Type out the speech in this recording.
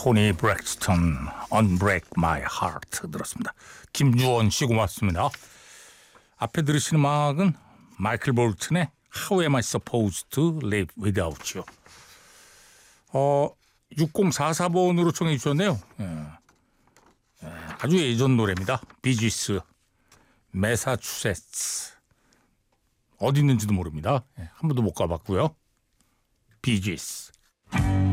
토니 브렉스턴 Unbreak My Heart 들었습니다. 김주원 씨 고맙습니다. 앞에 들으신 음악은 마이클 볼튼의 How Am I Supposed to Live Without You. 6044번으로 청해 주셨네요. 아주 예전 노래입니다. 비지스 매사추세츠. 어디 있는지도 모릅니다. 한 번도 못 가봤고요. 비지스.